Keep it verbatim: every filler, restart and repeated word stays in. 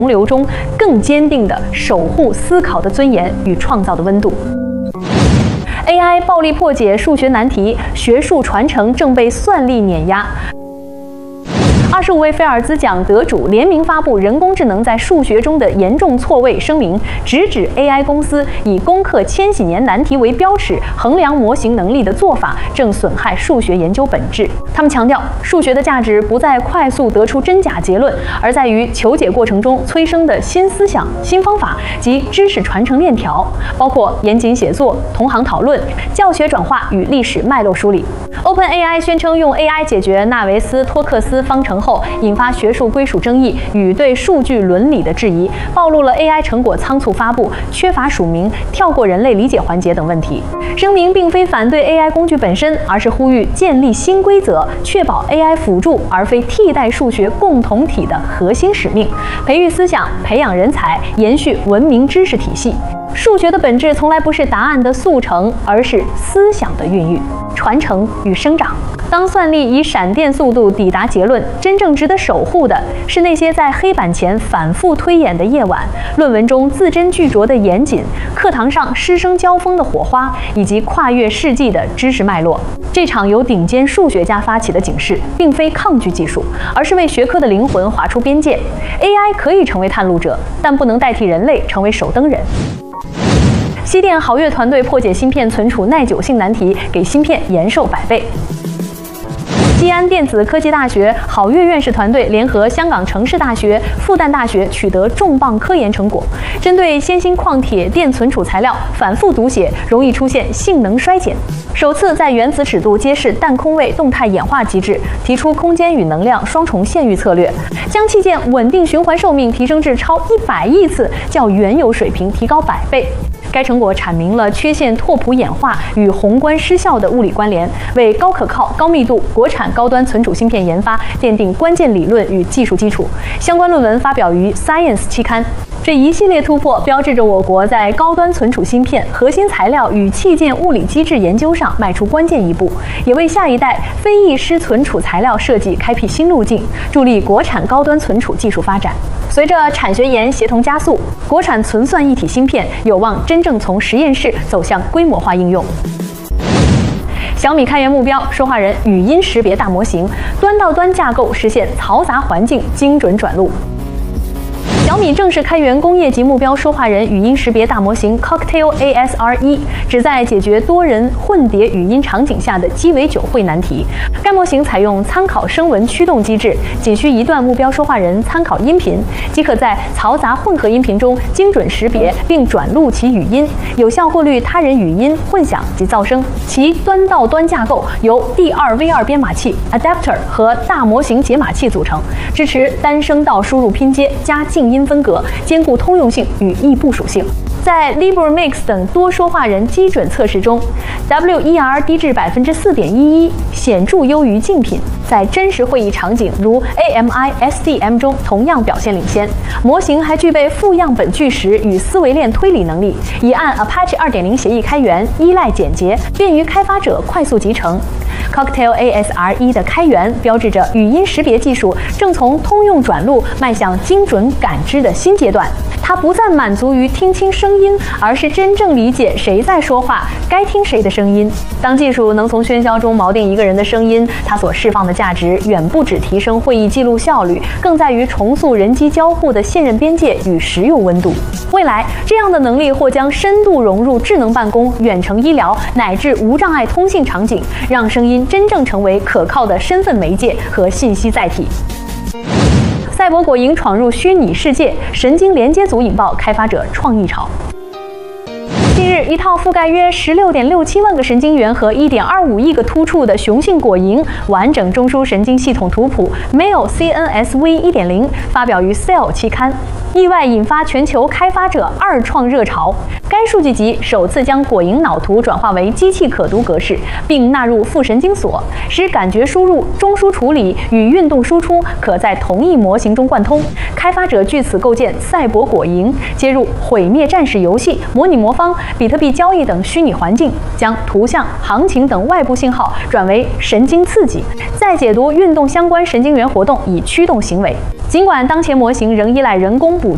洪流中更坚定地守护思考的尊严与创造的温度。A I 暴力破解数学难题，学术传承正被算力碾压。二十五位菲尔兹奖得主联名发布人工智能在数学中的严重错位声明，直指 A I 公司以攻克千禧年难题为标尺衡量模型能力的做法正损害数学研究本质。他们强调，数学的价值不在快速得出真假结论，而在于求解过程中催生的新思想、新方法及知识传承链条，包括严谨写作、同行讨论、教学转化与历史脉络梳理。OpenAI 宣称用 A I 解决纳维斯托克斯方程后，引发学术归属争议与对数据伦理的质疑，暴露了 A I 成果仓促发布、缺乏署名、跳过人类理解环节等问题。声明并非反对 A I 工具本身，而是呼吁建立新规则，确保 A I 辅助而非替代数学共同体的核心使命，培育思想、培养人才、延续文明知识体系。数学的本质从来不是答案的速成，而是思想的孕育、传承与生长。当算力以闪电速度抵达结论，真正值得守护的是那些在黑板前反复推演的夜晚，论文中字斟句酌的严谨，课堂上师生交锋的火花，以及跨越世纪的知识脉络。这场由顶尖数学家发起的警示，并非抗拒技术，而是为学科的灵魂划出边界。A I 可以成为探路者，但不能代替人类成为守灯人。西电好月团队破解芯片存储耐久性难题，给芯片延寿百倍。西安电子科技大学好月院士团队联合香港城市大学、复旦大学取得重磅科研成果，针对先芯矿铁电存储材料反复读写容易出现性能衰减，首次在原子尺度揭示弹空位动态演化机制，提出空间与能量双重限域策略，将器件稳定循环寿命提升至超一百亿次，较原有水平提高百倍。该成果阐明了缺陷拓扑演化与宏观失效的物理关联，为高可靠、高密度国产高端存储芯片研发奠定关键理论与技术基础。相关论文发表于《Science》期刊。这一系列突破标志着我国在高端存储芯片、核心材料与器件物理机制研究上迈出关键一步，也为下一代非易失存储材料设计开辟新路径，助力国产高端存储技术发展。随着产学研协同加速，国产存算一体芯片有望真正从实验室走向规模化应用。小米开源目标：说话人语音识别大模型，端到端架构实现嘈杂环境精准转录。小米正式开源工业级目标说话人语音识别大模型 Cocktail A S R 一，旨在解决多人混叠语音场景下的鸡尾酒会难题。该模型采用参考声纹驱动机制，仅需一段目标说话人参考音频，即可在嘈杂混合音频中精准识别并转录其语音，有效过滤他人语音混响及噪声。其端到端架构由 D 二 V 二 编码器 Adapter 和大模型解码器组成，支持单声道输入拼接加静音分隔，兼顾通用性与异步属性。在 LibreMix 等多说话人基准测试中 ，W E R 低至百分之四点一一，显著优于竞品。在真实会议场景如 A M I S D M 中同样表现领先。模型还具备负样本据实与思维链推理能力，已按 Apache 二点零 协议开源，依赖简洁，便于开发者快速集成。Cocktail A S R 一的开源标志着语音识别技术正从通用转录迈向精准感知的新阶段。它不再满足于听清声音，而是真正理解谁在说话，该听谁的声音。当技术能从喧嚣中锚定一个人的声音，它所释放的价值远不止提升会议记录效率，更在于重塑人机交互的信任边界与实用温度。未来，这样的能力或将深度融入智能办公、远程医疗乃至无障碍通信场景，让声音真正成为可靠的身份媒介和信息载体。赛博果蝇闯入虚拟世界，神经连接组引爆开发者创意潮。近日，一套覆盖约十六点六七万个神经元和一点二五亿个突触的雄性果蝇完整中枢神经系统图谱 Male C N S V 一点零 发表于 Cell 期刊，意外引发全球开发者二创热潮。该数据集首次将果蝇脑图转化为机器可读格式，并纳入副神经锁，使感觉输入、中枢处理与运动输出可在同一模型中贯通。开发者据此构建赛博果蝇，接入毁灭战士游戏、模拟魔方、比特币交易等虚拟环境，将图像、行情等外部信号转为神经刺激，再解读运动相关神经元活动以驱动行为。尽管当前模型仍依赖人工捕捉